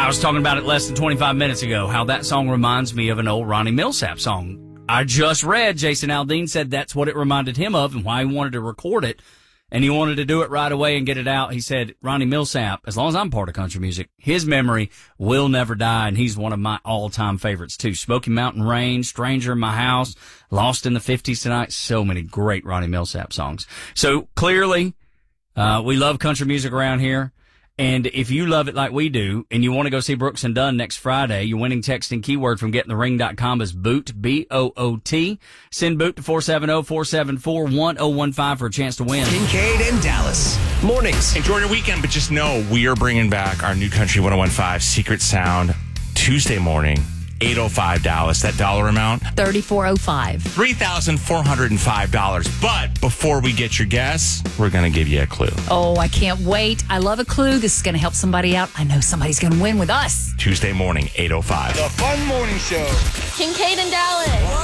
was talking about it less than 25 minutes ago, how that song reminds me of an old Ronnie Millsap song. I just read Jason Aldean said that's what it reminded him of and why he wanted to record it. And he wanted to do it right away and get it out. He said, Ronnie Millsap, as long as I'm part of country music, his memory will never die. And he's one of my all-time favorites, too. Smoky Mountain Rain, Stranger in My House, Lost in the 50s Tonight. So many great Ronnie Millsap songs. So clearly, we love country music around here. And if you love it like we do, and you want to go see Brooks and Dunn next Friday, your winning text and keyword from gettingthering.com is BOOT, B-O-O-T. Send BOOT to 470-474-1015 for a chance to win. Kincaid and Dallas. Mornings. Enjoy your weekend, but just know we are bringing back our new Country 1015 Secret Sound Tuesday morning. 805 Dallas. That dollar amount? $34.05. $3,405. But before we get your guess, we're going to give you a clue. Oh, I can't wait. I love a clue. This is going to help somebody out. I know somebody's going to win with us. Tuesday morning, 805. The Fun Morning Show. Kincaid and Dallas.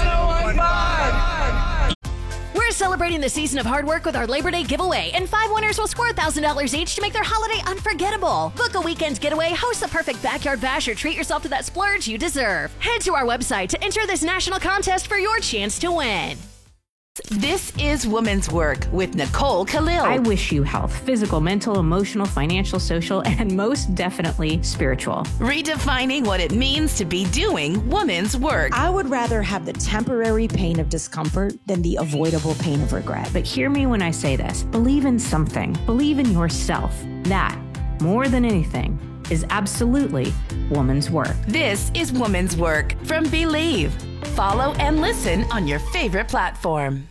1015. We're celebrating the season of hard work with our Labor Day giveaway, and 5 winners will score $1,000 each to make their holiday unforgettable. Book a weekend getaway, host the perfect backyard bash, or treat yourself to that splurge you deserve. Head to our website to enter this national contest for your chance to win. This is Woman's Work with Nicole Khalil. I wish you health, physical, mental, emotional, financial, social, and most definitely spiritual. Redefining what it means to be doing woman's work. I would rather have the temporary pain of discomfort than the avoidable pain of regret. But hear me when I say this. Believe in something. Believe in yourself. That, more than anything, is absolutely woman's work. This is Woman's Work from Believe. Follow and listen on your favorite platform.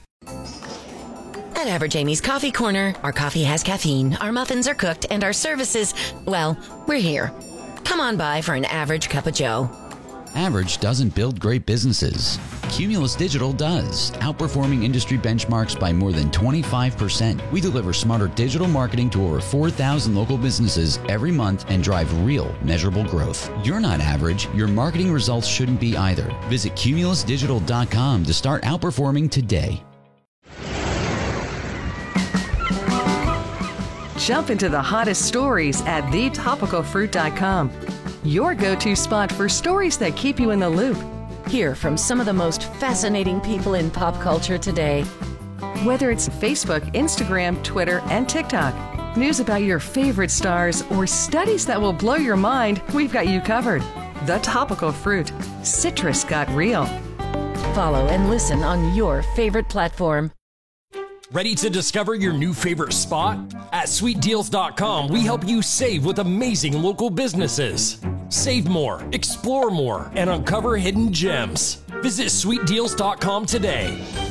At Average Amy's Coffee Corner, our coffee has caffeine, our muffins are cooked, and our services, well, we're here. Come on by for an average cup of joe. Average doesn't build great businesses. Cumulus Digital does, outperforming industry benchmarks by more than 25%. We deliver smarter digital marketing to over 4,000 local businesses every month and drive real, measurable growth. You're not average. Your marketing results shouldn't be either. Visit cumulusdigital.com to start outperforming today. Jump into the hottest stories at thetopicalfruit.com. Your go-to spot for stories that keep you in the loop. Hear from some of the most fascinating people in pop culture today. Whether it's Facebook, Instagram, Twitter, and TikTok, news about your favorite stars, or studies that will blow your mind, we've got you covered. The Topical Fruit. Citrus got real. Follow and listen on your favorite platform. Ready to discover your new favorite spot? At sweetdeals.com, we help you save with amazing local businesses. Save more, explore more, and uncover hidden gems. Visit sweetdeals.com today.